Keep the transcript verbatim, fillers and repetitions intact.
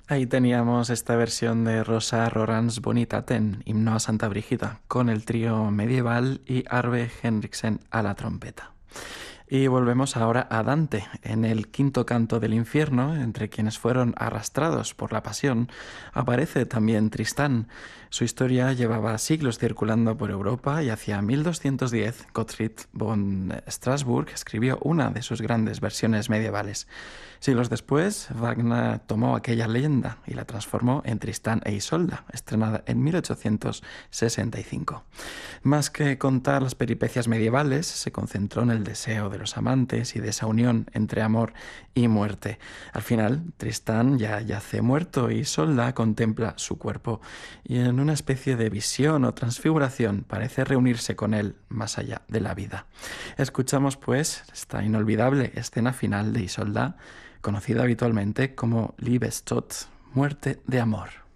Ahí teníamos esta versión de Rosa Rorans Bonitaten, himno a Santa Brígida, con el trío medieval y Arve Henriksen a la trompeta. Y volvemos ahora a Dante. En el quinto canto del infierno, entre quienes fueron arrastrados por la pasión, aparece también Tristán. Su historia llevaba siglos circulando por Europa y hacia mil doscientos diez Gottfried von Strasbourg escribió una de sus grandes versiones medievales. Siglos después, Wagner tomó aquella leyenda y la transformó en Tristán e Isolda, estrenada en mil ochocientos sesenta y cinco. Más que contar las peripecias medievales, se concentró en el deseo de los amantes y de esa unión entre amor y muerte. Al final, Tristán ya yace muerto y Isolda contempla su cuerpo y en una especie de visión o transfiguración parece reunirse con él más allá de la vida. Escuchamos pues esta inolvidable escena final de Isolda, conocida habitualmente como Liebestod, muerte de amor.